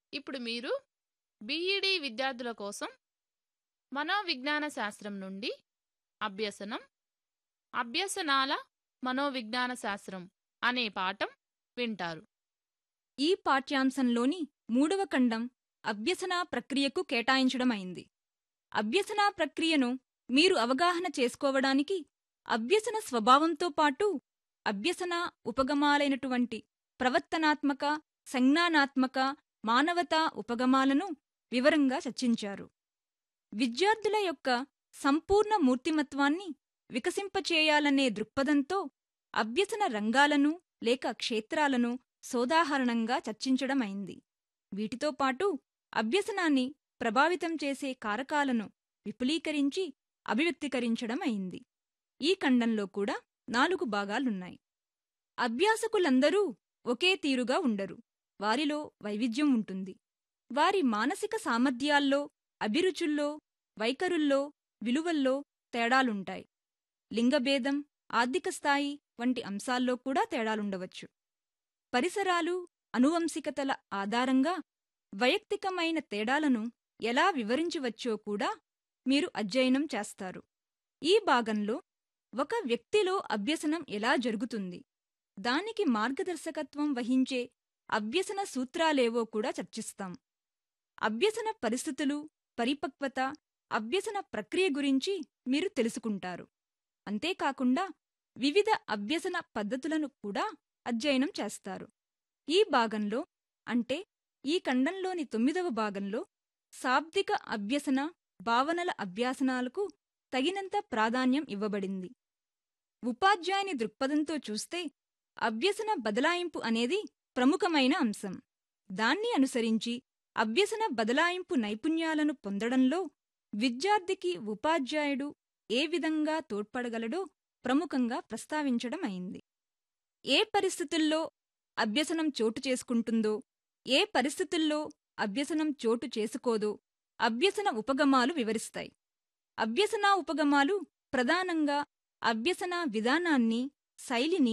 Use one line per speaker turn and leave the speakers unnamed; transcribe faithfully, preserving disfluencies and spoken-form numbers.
ఇప్పుడు మీరు బీఈడీ విద్యార్థుల కోసం మనోవిజ్ఞాన శాస్త్రం నుండి అభ్యసనం అభ్యసనాల మనోవిజ్ఞాన శాస్త్రం అనే పాఠం వింటారు.
ఈ పాఠ్యాంశంలోని మూడవ ఖండం అభ్యసనా ప్రక్రియకు కేటాయించడమైంది. అభ్యసనా ప్రక్రియను మీరు అవగాహన చేసుకోవడానికి అభ్యసన స్వభావంతో పాటు అభ్యసన ఉపగమాలైనటువంటి ప్రవర్తనాత్మక, సంజ్ఞానాత్మక, మానవతా ఉపగమాలను వివరంగా చర్చించారు. విద్యార్థుల యొక్క సంపూర్ణ మూర్తిమత్వాన్ని వికసింపచేయాలనే దృక్పథంతో అభ్యసన రంగాలను లేక క్షేత్రాలను సోదాహరణంగా చర్చించడమైంది. వీటితో పాటు అభ్యసనాన్ని ప్రభావితం చేసే కారకాలను విపులీకరించి అభివ్యక్తీకరించడం అయింది. ఈ ఖండంలో కూడా నాలుగు భాగాలున్నాయి. అభ్యాసకులందరూ ఒకే తీరుగా ఉండరు. వారిలో వైవిధ్యం ఉంటుంది. వారి మానసిక సామర్థ్యాల్లో, అభిరుచుల్లో, వైఖరుల్లో, విలువల్లో తేడాలుంటాయి. లింగభేదం, ఆర్థిక స్థాయి వంటి అంశాల్లో కూడా తేడాలుండవచ్చు. పరిసరాలు, అనువంశికతల ఆధారంగా వైయక్తికమైన తేడాలను ఎలా వివరించవచ్చో కూడా మీరు అధ్యయనం చేస్తారు. ఈ భాగంలో ఒక వ్యక్తిలో అభ్యసనం ఎలా జరుగుతుంది, దానికి మార్గదర్శకత్వం వహించే అభ్యసన సూత్రాలేవో కూడా చర్చిస్తాం. అభ్యసన పరిస్థితులు, పరిపక్వత, అభ్యసన ప్రక్రియ గురించి మీరు తెలుసుకుంటారు. అంతేకాకుండా వివిధ అభ్యసన పద్ధతులను కూడా అధ్యయనం చేస్తారు. ఈ భాగంలో అంటే ఈ ఖండంలోని తొమ్మిదవ భాగంలో శాబ్దిక అభ్యసన, భావనల అభ్యాసనాలకు తగినంత ప్రాధాన్యం ఇవ్వబడింది. ఉపాధ్యాయుని దృక్పథంతో చూస్తే అభ్యసన బదలాయింపు అనేది ప్రముఖమైన అంశం. దాన్ని అనుసరించి అభ్యసన బదలాయింపు నైపుణ్యాలను పొందడంలో విద్యార్థికి ఉపాధ్యాయుడు ఏ విధంగా తోడ్పడగలడో ప్రముఖంగా ప్రస్తావించడం అయింది. ఏ పరిస్థితుల్లో అభ్యసనం చోటు చేసుకుంటుందో, ఏ పరిస్థితుల్లో అభ్యసనం చోటు చేసుకోదో అభ్యసన ఉపగమాలు వివరిస్తాయి. అభ్యసనా ఉపగమాలు ప్రధానంగా అభ్యసన విధానాన్ని, శైలిని